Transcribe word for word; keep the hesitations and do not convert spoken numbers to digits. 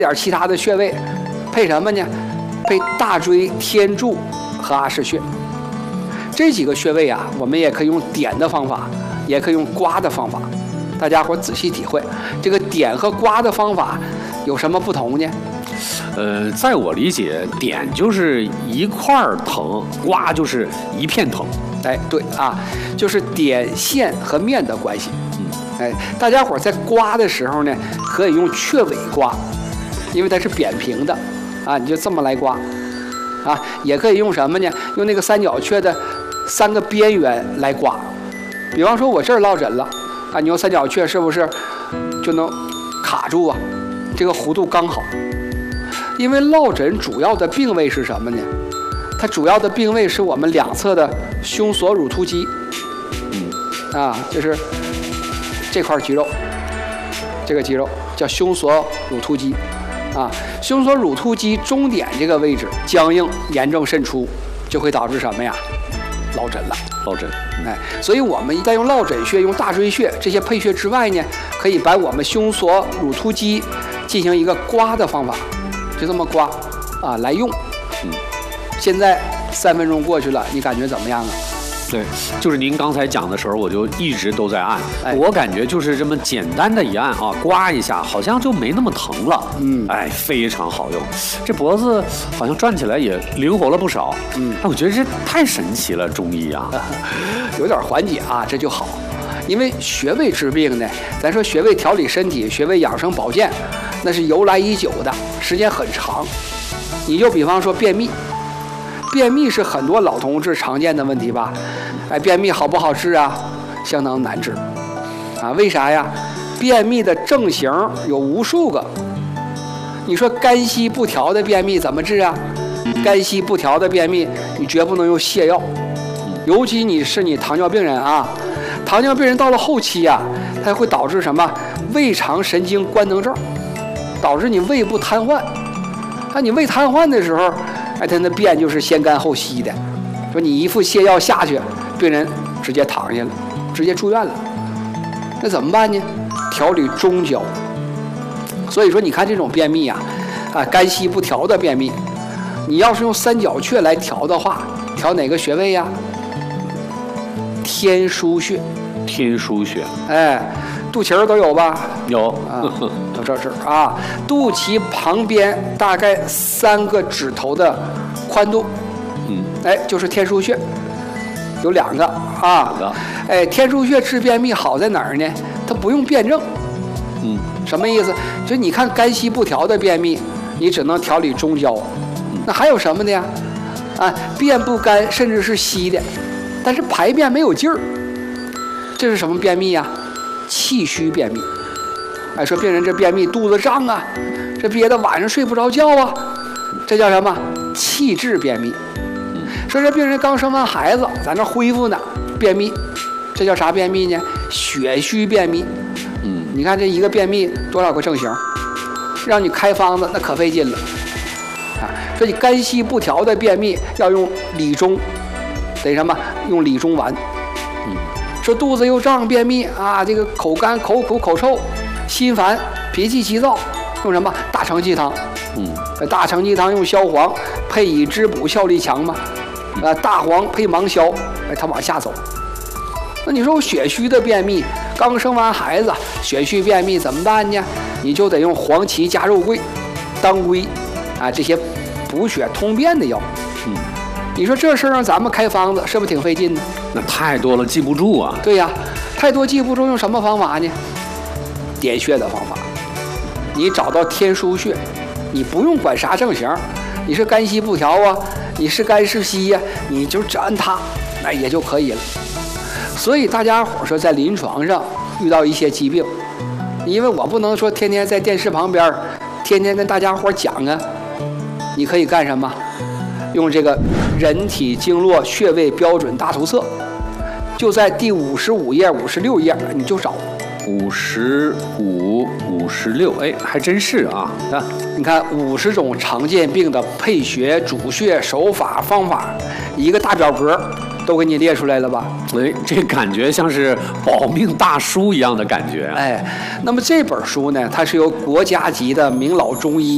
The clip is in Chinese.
点其他的穴位，配什么呢？配大椎、天柱和阿是穴。这几个穴位啊，我们也可以用点的方法，也可以用刮的方法。大家伙仔细体会，这个点和刮的方法有什么不同呢？ 呃，在我理解，点就是一块儿疼，刮就是一片疼。 哎，对啊，就是点线和面的关系。嗯，哎，大家伙在刮的时候呢，可以用雀尾刮，因为它是扁平的，啊，你就这么来刮，啊，也可以用什么呢？用那个三角雀的三个边缘来刮。比方说，我这儿落枕了，啊，你用三角雀是不是就能卡住啊？这个弧度刚好。因为落枕主要的病位是什么呢？它主要的病位是我们两侧的胸锁乳突肌，嗯，啊，就是这块肌肉，这个肌肉叫胸锁乳突肌，啊，胸锁乳突肌中点这个位置僵硬、炎症渗出，就会导致什么呀？落枕了。 落枕， 哎，所以我们在用落枕穴、用大椎穴这些配穴之外呢，可以把我们胸锁乳突肌进行一个刮的方法。就这么刮啊来用，嗯，现在三分钟过去了，你感觉怎么样啊？ 对，就是您刚才讲的时候，我就一直都在按，哎、我感觉就是这么简单的一按啊，刮一下，好像就没那么疼了，嗯，哎，非常好用。这脖子好像转起来也灵活了不少，嗯，那我觉得这太神奇了，中医啊， 有点缓解啊，这就好。因为穴位治病呢，咱说穴位调理身体、穴位养生保健，那是由来已久的，时间很长。你就比方说便秘，便秘是很多老同志常见的问题吧？哎，便秘好不好治啊？相当难治啊！为啥呀？便秘的症型有无数个。你说肝息不调的便秘怎么治啊？肝息不调的便秘，你绝不能用泻药，尤其你是你糖尿病人啊。糖尿病人到了后期呀、啊，它会导致什么？胃肠神经官能症，导致你胃部瘫痪。啊，你胃瘫痪的时候，哎，他那便就是先干后稀的。说你一副泻药下去，病人直接躺下了，直接住院了。那怎么办呢？调理中焦。所以说，你看这种便秘啊，啊，肝息不调的便秘，你要是用三角雀来调的话，调哪个穴位呀？天枢穴。 天枢穴， 哎，肚脐儿都有吧？ 有啊，到这儿这儿啊，肚脐旁边大概三个指头的宽度，嗯，哎，就是天枢穴，有两个啊，哎，天枢穴治便秘好在哪儿呢？它不用辩证，嗯，什么意思？就你看肝息不调的便秘，你只能调理中焦，那还有什么的呀？啊，便不干甚至是稀的，但是排便没有劲儿。这是什么便秘呀？气虚便秘。哎，说病人这便秘肚子胀啊，这憋得晚上睡不着觉啊，这叫什么？气滞便秘。说这病人刚生完孩子，在那恢复呢，便秘，这叫啥便秘呢？血虚便秘。嗯，你看这一个便秘多少个症型，让你开方子那可费劲了啊。说你肝息不调的便秘要用理中，得什么？用理中丸。说肚子又胀便秘啊，这个口干口苦口臭，心烦脾气急躁，用什么？大承气汤。嗯，大承气汤用消黄配以滋补，效力强嘛。啊，大黄配芒硝，哎，它往下走。那你说我血虚的便秘，刚生完孩子，血虚便秘怎么办呢？你就得用黄芪加肉桂、当归啊这些补血通便的药。嗯。你说这事儿让咱们开方子，是不是挺费劲的？ 那太多了，记不住啊。 对呀，太多记不住，用什么方法呢？点穴的方法。你找到天枢穴，你不用管啥症型，你是肝息不调啊，你是肝是稀呀、啊，你就只按它，那也就可以了。所以大家伙说，在临床上遇到一些疾病，因为我不能说天天在电视旁边，天天跟大家伙讲啊，你可以干什么？用这个人体经络穴位标准大图册，就在第五十五页、五十六页，你就找。 五十五、五十六，哎，还真是啊！ 啊，你看五十种常见病的配穴、主穴、手法、方法，一个大表格都给你列出来了吧？ 哎，这感觉像是保命大书一样的感觉。 哎，那么这本书呢，它是由国家级的名老中医